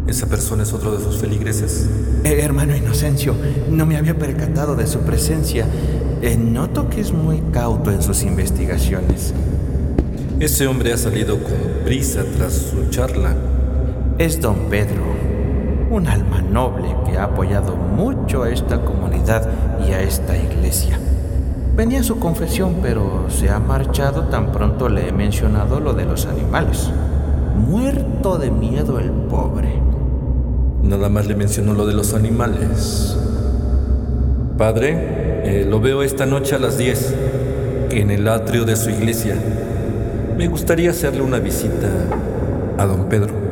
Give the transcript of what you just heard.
¿Esa persona es otro de sus feligreses? Hermano Inocencio, no me había percatado de su presencia. Noto que es muy cauto en sus investigaciones. Ese hombre ha salido con prisa tras su charla. Es don Pedro, un alma noble que ha apoyado mucho a esta comunidad y a esta iglesia. Venía a su confesión, pero se ha marchado tan pronto le he mencionado lo de los animales. Muerto de miedo el pobre. Nada más le mencionó lo de los animales. Padre, lo veo esta noche a las 10, en el atrio de su iglesia. Me gustaría hacerle una visita a don Pedro.